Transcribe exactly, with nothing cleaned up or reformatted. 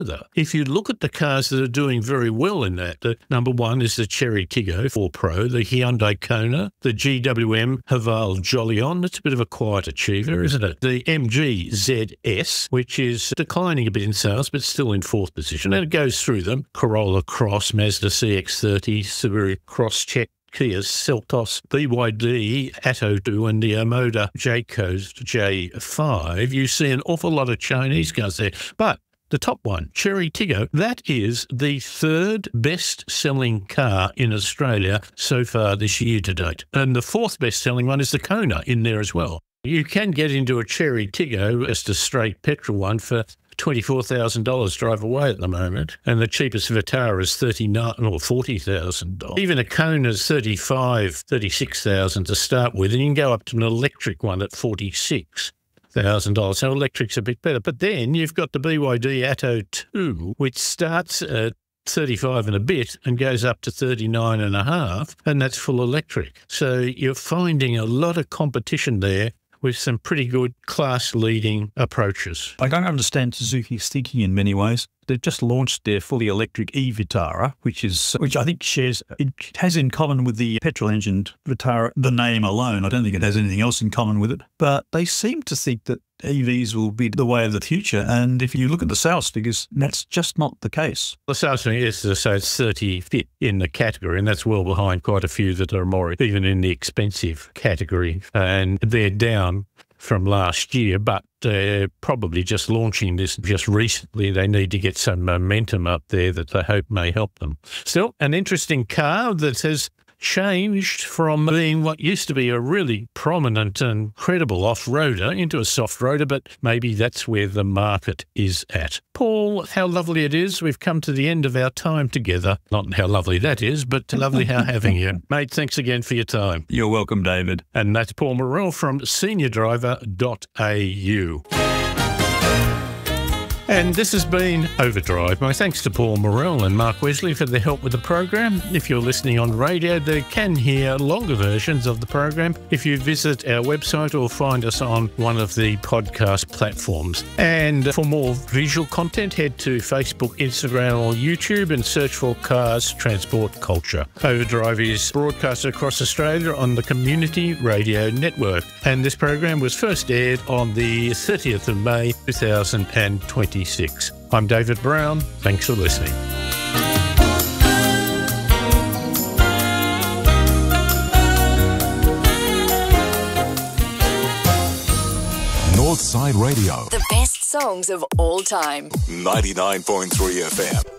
If you look at the cars that are doing very well in that, the number one is the Chery Tiggo four Pro, the Hyundai Kona, the G W M Haval Jolion. That's a bit of a quiet achiever, isn't it? The M G Z S, which is declining a bit in sales, but still in fourth position. And it goes through them. Corolla Cross, Mazda C X thirty, Subaru Crosscheck, Kia Seltos, B Y D, Atto two, and the Omoda Jayco J five. You see an awful lot of Chinese cars there. But the top one, Chery Tiggo, that is the third best-selling car in Australia so far this year to date. And the fourth best-selling one is the Kona in there as well. You can get into a Chery Tiggo, just a straight petrol one, for twenty-four thousand dollars drive away at the moment. And the cheapest Vitara is thirty-nine thousand dollars or forty thousand dollars. Even a Kona's thirty-five thousand dollars, thirty-six thousand dollars to start with, and you can go up to an electric one at forty-six thousand dollars. So electric's a bit better. But then you've got the B Y D Atto two, which starts at thirty-five and a bit and goes up to thirty-nine and a half, and that's full electric. So you're finding a lot of competition there with some pretty good class-leading approaches. I don't understand Suzuki's thinking in many ways. They've just launched their fully electric e-Vitara, which is which I think shares, it has in common with the petrol-engined Vitara, the name alone. I don't think it has anything else in common with it. But they seem to think that E Vs will be the way of the future. And if you look at the sales figures, that's just not the case. The sales figure is, so it's thirty-fifth in the category, and that's well behind quite a few that are more even in the expensive category. And they're down from last year, but they're probably just launching this just recently. They need to get some momentum up there that they hope may help them. Still, an interesting car that has changed from being what used to be a really prominent and credible off-roader into a soft-roader, but maybe that's where the market is at. Paul, how lovely it is. We've come to the end of our time together. Not how lovely that is, but lovely how having you. Mate, thanks again for your time. You're welcome, David. And that's Paul Morrell from senior driver dot A U. And this has been Overdrive. My thanks to Paul Morrell and Mark Wesley for their help with the program. If you're listening on radio, they can hear longer versions of the program if you visit our website or find us on one of the podcast platforms. And for more visual content, head to Facebook, Instagram or YouTube and search for Cars Transport Culture. Overdrive is broadcast across Australia on the Community Radio Network. And this program was first aired on the thirtieth of May two thousand twenty-six. I'm David Brown. Thanks for listening. Northside Radio. The best songs of all time. ninety-nine point three F M.